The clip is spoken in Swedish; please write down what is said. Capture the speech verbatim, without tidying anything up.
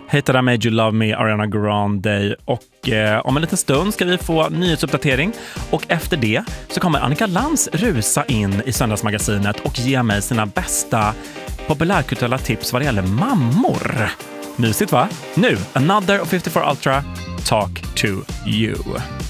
Hate That I Made You Love Me, Ariana Grande. Och eh, om en liten stund ska vi få nyhetsuppdatering. Och efter det så kommer Annika Lantz rusa in i Söndagsmagasinet och ge mig sina bästa populärkulturella tips vad det gäller mammor. Mysigt va? Nu, Another och femtiofyra Ultra, Talk to You.